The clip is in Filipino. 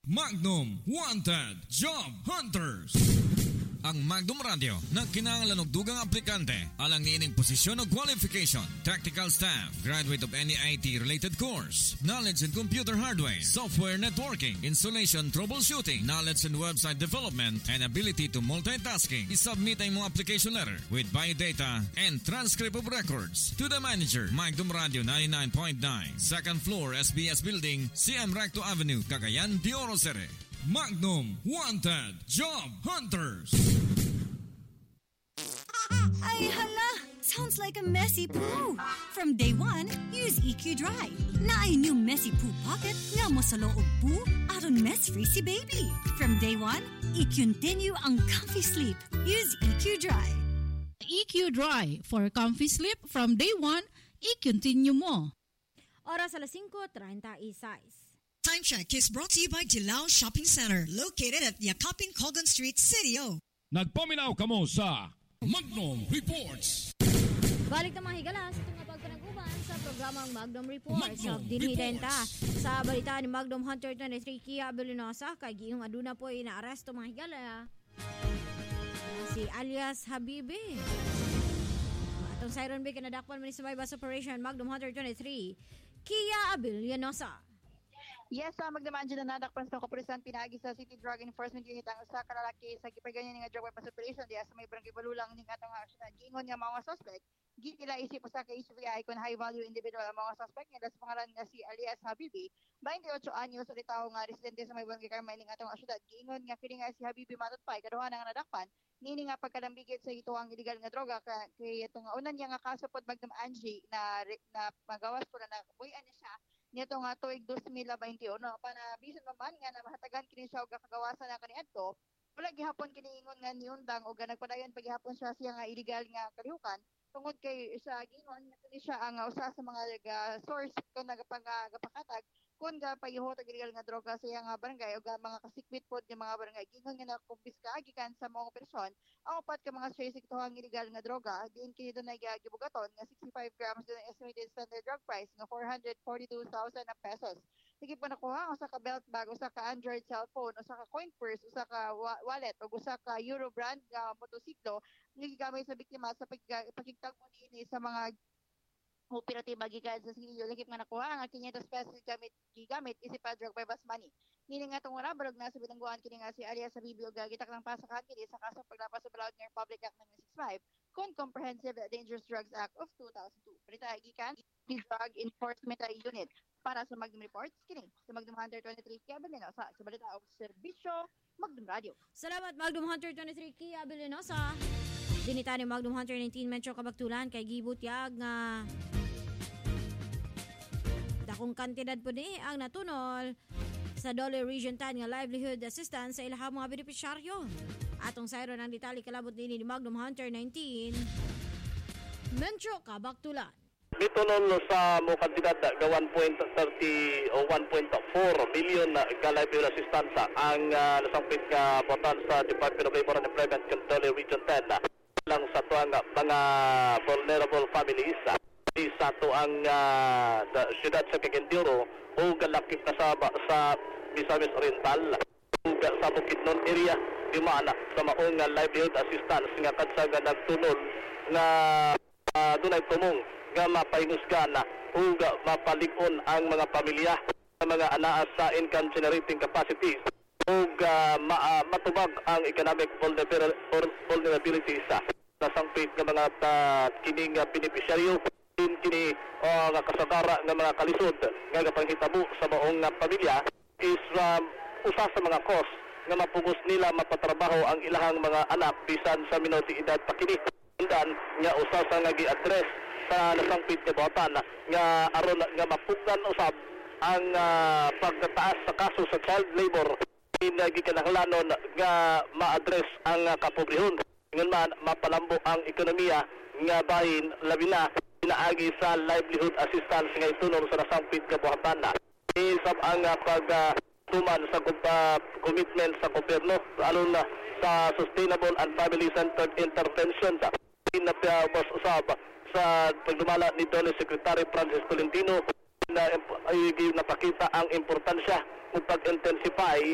Magnum Wanted Job Hunters. Ang Magnum Radio na kinahanglan og dugang aplikante alang niining posisyon o qualification, technical staff, graduate of any IT-related course, knowledge in computer hardware, software networking, installation, troubleshooting, knowledge in website development, and ability to multitasking. Isubmit ang mga application letter with biodata and transcript of records to the manager, Magnum Radio 99.9, second floor, SBS Building, CM Recto Avenue, Cagayan de Oro City. Magnum Wanted Job Hunters. Ay, hala! Sounds like a messy poo. From day one, use EQ Dry. Na ay new messy poo pocket nga mo sa loob poo aron mess-free si baby. From day one, i-continue ang comfy sleep. Use EQ Dry. EQ Dry for comfy sleep from day one, i-continue mo. Oras alas 5:36. Time check is brought to you by Dilao Shopping Center, located at Yakapin Colgan Street, City-O. Nagpaminaw kamo sa Magnum Reports. Balik na mga higala sa itong pagpanaguban sa programang Magnum Reports. Dinhidenta sa balita ni Magnum Hunter 23 Kia Belinosa kay giingong aduna po inaaresto mga higala si alias Habibi. Atong siren bay kanadakpan man sa may bus operation Magnum Hunter 23 Kia Belinosa. Yes, magdamaan dyan na nadakpan sa Kapulisan pinagi sa City Drug Enforcement Unit ang usa ka lalaki sa gipaganyan nga drug weapons operation diya sa may barangay Balulang ning atong aksyon. Giingon nga mga suspect, gitila isip usa ka HVI kon high value individual ang mga suspect nga sa pangalan nga si alias Habibi, 28 anyos ulit tao nga residente sa may barangay Carmel ning atong aksyon. Giingon nga kini nga si Habibi matutpay kaduha nga nadakpan nini nga pagkalambigit sa ituang illegal nga droga kay itong unan niya nga kaso pod Magdam Angie na magawas po na buyan niya siya nito nga tuig 2021 panabisan man nga na mahatagan kini siya og kagawasan na kaniadto wala gihapon kini ingon nga niundang og nagpadayon paghihapon siya nga illegal nga kalihukan tungod kay sa gingon nga kini siya ang usa sa mga source kon nagapakatag kun ga payuhot og illegal nga droga sa iyang barangay o mga kasikwit pod nga mga barangay gingon nga nakumpiska gikan sa mga person ang upat ka mga trace itohang illegal nga droga diin kini dunay gibugaton nga 65 grams dunay estimated standard drug price nga 442,000 pesos. Sige pa nakuha usa ka belt bag, usa ka Android cellphone, usa ka coin purse, usa ka wallet ug usa ka Euro brand nga motosiklo nga gigamit sa biktima sa pagkigtagpo niini sa mga operatiba gikan sa silyo lakip nga nakuha ang 500 pesos gigamit isip pa drug by bus money. Nini nga tong wala barog na sa bilangguan kini nga si alias Habibi og gitak lang pasakan kini sa kaso paglapas sa Balaod nga Republic Act 965 kon Comprehensive Dangerous Drugs Act of 2002. Perita gikan Drug Enforcement Unit para sa Magnum Reports kini sa Magnum Hunter 23 Kia Belinosa sa balita og serbisyo Magnum Radio. Salamat Magnum Hunter 23 Kia Belinosa. Dinita ni Magnum Hunter 19 Metro Kabaktulan kay gibutyag nga dakong kantidad po ni ang natunol sa Dole Region 10 nga livelihood assistance sa ilahang mga benepisyaryo. Atong sayro ng detalye kalabot ni Magnum Hunter 19 Metro Kabaktulan. Bitunol sa mo kantidad ga 1.30 o 1.4 billion ka livelihood assistance ang nasangpit ka botan sa Department of Labor and Employment Control Region 10 lang sa tuang mga vulnerable families sa tuang siyudad sa Cagayan o galakip na sa Misamis Oriental o sa Bukidnon area di maana sa maong livelihood assistance nga kadsa nagtunol nga dunay tumong nga mapahingusgan o mapalig-on ang mga pamilya sa mga anaa sa income generating capacities o matubag ang economic vulnerability sa nasangpit ng mga kining beneficiaryo kini nga kasagara ng mga kalisod nga panghitabo sa maong pamilya is usa sa mga cause nga mapugos nila mapatrabaho ang ilahang mga anak bisan sa minor de edad pa kini undan nga usa sa nga gi-address sa nasangpit nga buhatan nga aron nga mapugnan usab ang pagtaas sa kaso sa child labor gikinahanglanon nga ma-address ang kapobrehon ngan man mapalambo ang ekonomiya nga bahin labi na pinaagi sa livelihood assistance nga itunol sa nasangpit nga buhatan isab ang pagtuman sa commitment sa gobyerno alon na sa sustainable and family-centered intervention pinapabas usab sa pagdumala ni Dole Secretary Francis Tolentino na napakita ang importansya ng pag-intensify